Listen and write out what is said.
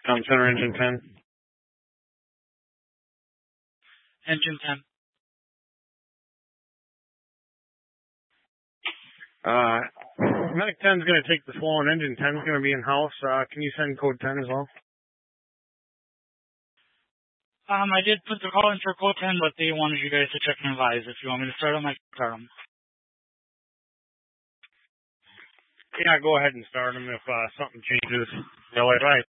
Comm Center, engine 10. Engine 10. Medic 10 is going to take the flow, and engine 10 is going to be in-house. Can you send code 10 as well? I did put the call in for code 10, but they wanted you guys to check and advise. If you want me to start them, I can start them. Yeah, go ahead and start them if something changes. Yellow light.